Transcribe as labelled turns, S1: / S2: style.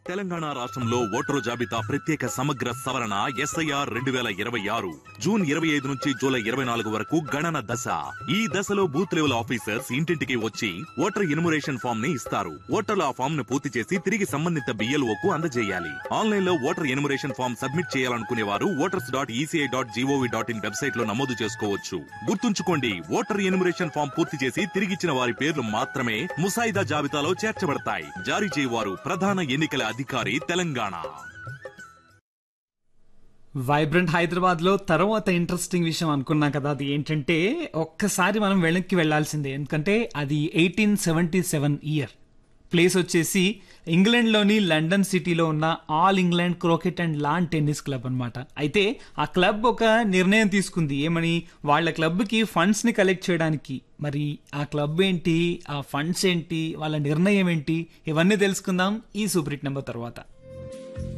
S1: తెలంగాణ రాష్ట్రంలో ఓటరు జాబితా ప్రత్యేక సమగ్ర సవరణ ఎస్ఐఆర్ 2026 జూన్ 25 నుంచి జూలై 24 వరకు గణన దశ. ఈ దశలో బూత్ లెవెల్ ఆఫీసర్స్ ఇంటింటికి వచ్చి ఓటర్ ఎన్యుమరేషన్ ఫామ్ ని ఇస్తారు. ఓటర్లు ఆ ఫామ్ ను పూర్తి చేసి తిరిగి సంబంధిత BLOకు అందజేయాలి. ఆన్లైన్ లో ఓటర్ ఎన్యుమరేషన్ ఫామ్ సబ్మిట్ చేయాలనుకునే వారు voters.eci.gov.in వెబ్సైట్ లో నమోదు చేసుకోవచ్చు. గుర్తుంచుకోండి, ఓటర్ ఎన్యుమరేషన్ ఫామ్ పూర్తి చేసి తిరిగిచ్చిన వారి పేర్లు మాత్రమే ముసాయిదా జాబితాలో చేర్చబడతాయి. జారీ చేయవారు ప్రధాన ఎన్నికల అధికారి, తెలంగాణ.
S2: వైబ్రెంట్ హైదరాబాద్ లో తర్వాత ఇంట్రెస్టింగ్ విషయం అనుకున్నాం కదా, అది ఏంటంటే ఒక్కసారి మనం వెనక్కి వెళ్లాల్సిందే. ఎందుకంటే అది 1877 ఇయర్. ప్లేస్ వచ్చేసి ఇంగ్లాండ్లోని లండన్ సిటీలో ఉన్న all England cricket and lawn tennis club అనమాట. అయితే ఆ క్లబ్ ఒక నిర్ణయం తీసుకుంది. ఏమని? వాళ్ళ క్లబ్కి ఫండ్స్ని కలెక్ట్ చేయడానికి. మరి ఆ క్లబ్ ఏంటి, ఆ ఫండ్స్ ఏంటి, వాళ్ళ నిర్ణయం ఏంటి, ఇవన్నీ తెలుసుకుందాం ఈ సూపర్ హిట్ నెంబర్ తర్వాత.